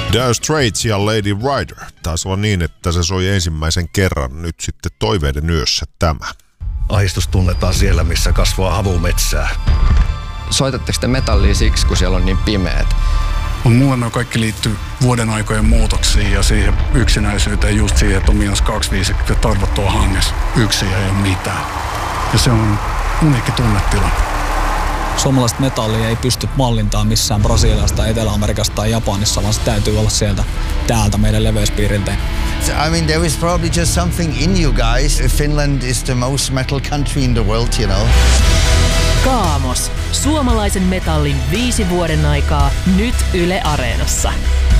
Dire Straits ja Lady Rider. Taisi olla niin, että se soi ensimmäisen kerran nyt sitten Toiveiden yössä tämä. Ahdistus tunnetaan siellä, missä kasvaa havumetsää. Soitatteko te metallia siksi, kun siellä on niin pimeät? Mulle ne kaikki liittyy vuoden aikojen muutoksiin ja siihen yksinäisyyteen, just siihen, että on -25 ja tarvot on hangessa. Yksin ei ole mitään. Ja se on uniikki tunnetila. Suomalaista metallia ei pysty mallintaan missään Brasiliasta, Etelä-Amerikasta tai Japanissa, vaan se täytyy olla sieltä täältä meidän leveyspiiriltä. I mean, there is probably just something in you guys. Finland is the most metal country in the world, you know. Kaamos. Suomalaisen metallin 5 vuoden aikaa nyt Yle Areenassa.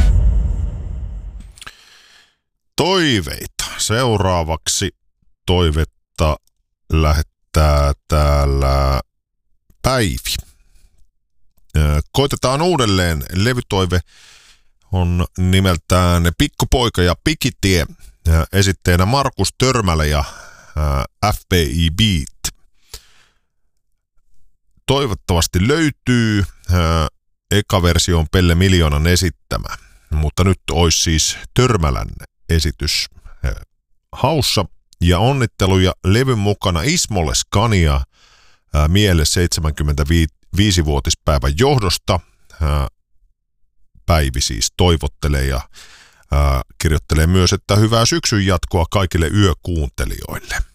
Toiveita. Seuraavaksi toivetta lähettää täällä Päivi. Koitetaan uudelleen. Levytoive on nimeltään Pikkupoika ja Pikitie. Esitteenä Markus Törmälä ja FBI Beat. Toivottavasti löytyy. Eka versio on Pelle Miljoonan esittämä, mutta nyt olisi siis Törmälän esitys haussa. Ja onnitteluja levyn mukana Ismolle Scania Miele 75-vuotispäivän johdosta. Päivi siis toivottelee ja kirjoittelee myös, että hyvää syksyn jatkoa kaikille yökuuntelijoille.